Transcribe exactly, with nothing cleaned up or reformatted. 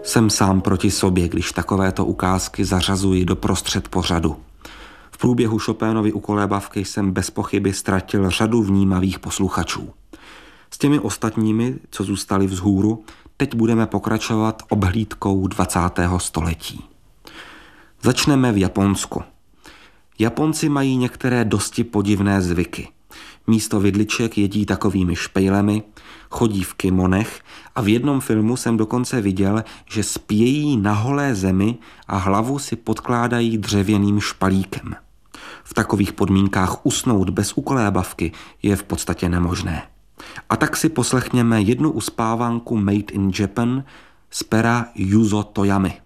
Jsem sám proti sobě, když takovéto ukázky zařazuji do prostřed pořadu. V průběhu Chopénovy ukolébavky jsem bez pochyby ztratil řadu vnímavých posluchačů. S těmi ostatními, co zůstali vzhůru, teď budeme pokračovat obhlídkou dvacátého století. Začneme v Japonsku. Japonci mají některé dosti podivné zvyky. Místo vidliček jedí takovými špejlemi, chodí v kimonech a v jednom filmu jsem dokonce viděl, že spějí na holé zemi a hlavu si podkládají dřevěným špalíkem. V takových podmínkách usnout bez ukolébavky je v podstatě nemožné. A tak si poslechněme jednu uspávanku Made in Japan z pera Juzo Toyamy.